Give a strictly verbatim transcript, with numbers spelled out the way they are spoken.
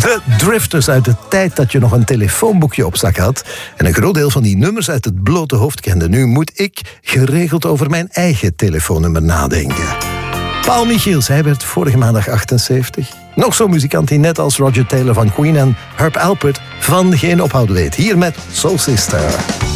De Drifters uit de tijd dat je nog een telefoonboekje op zak had en een groot deel van die nummers uit het blote hoofd kende. Nu moet ik geregeld over mijn eigen telefoonnummer nadenken. Paul Michiels, hij werd vorige maandag achtenzeventig. Nog zo'n muzikant die net als Roger Taylor van Queen en Herb Alpert van geen ophouden weet. Hier met Soul Sister.